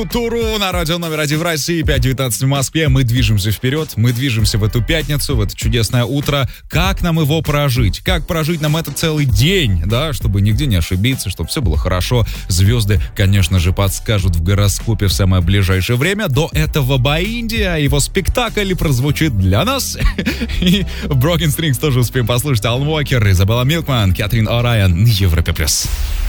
Туру на радио номер 1 в России, 5:19 в Москве. Мы движемся вперед, мы движемся в эту пятницу, в это чудесное утро. Как нам его прожить? Как прожить нам это целый день, да, чтобы нигде не ошибиться, чтобы все было хорошо. Звезды, конечно же, подскажут в гороскопе в самое ближайшее время. До этого Баинди, его спектакль прозвучит для нас. И Broken Strings тоже успеем послушать. Алан Уокер, Изабелла Милкман, Кэтрин О'Райан, Европе плюс.